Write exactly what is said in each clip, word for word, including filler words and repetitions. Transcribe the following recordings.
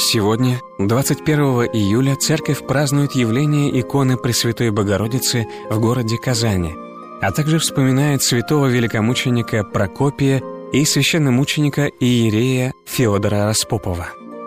Сегодня, двадцать первого июля, церковь празднует явление иконы Пресвятой Богородицы в городе Казани, а также вспоминает святого великомученика Прокопия и священномученика иерея Феодора Распопова.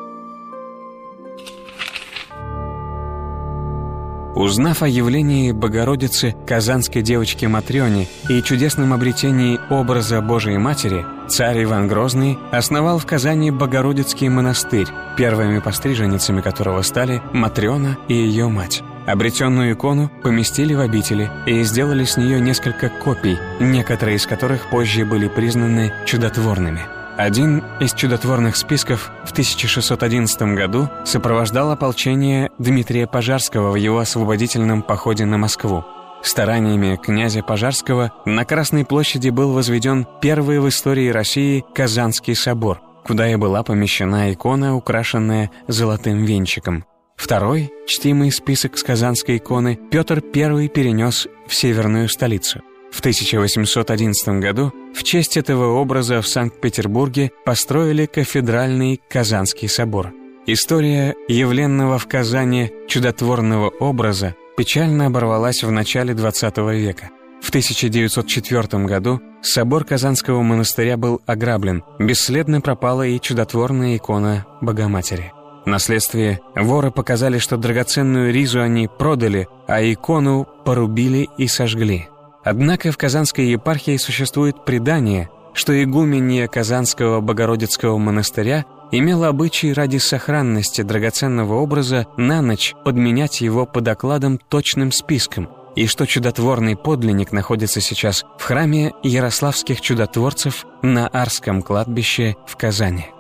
Узнав о явлении Богородицы казанской девочки Матрёне и чудесном обретении образа Божией Матери, царь Иван Грозный основал в Казани Богородицкий монастырь, первыми постриженницами которого стали Матрёна и ее мать. Обретенную икону поместили в обители и сделали с нее несколько копий, некоторые из которых позже были признаны чудотворными. Один из чудотворных списков в тысяча шестьсот одиннадцатом году сопровождал ополчение Дмитрия Пожарского в его освободительном походе на Москву. Стараниями князя Пожарского на Красной площади был возведен первый в истории России Казанский собор, куда и была помещена икона, украшенная золотым венчиком. Второй, чтимый список с казанской иконы, Петр Первый перенес в северную столицу. В тысяча восемьсот одиннадцатом году в честь этого образа в Санкт-Петербурге построили кафедральный Казанский собор. История явленного в Казани чудотворного образа печально оборвалась в начале двадцатого века. В тысяча девятьсот четвёртом году собор Казанского монастыря был ограблен, бесследно пропала и чудотворная икона Богоматери. Вследствие воры показали, что драгоценную ризу они продали, а икону порубили и сожгли. Однако в Казанской епархии существует предание, что игуменья Казанского Богородицкого монастыря имела обычай ради сохранности драгоценного образа на ночь подменять его под окладом точным списком, и что чудотворный подлинник находится сейчас в храме ярославских чудотворцев на Арском кладбище в Казани.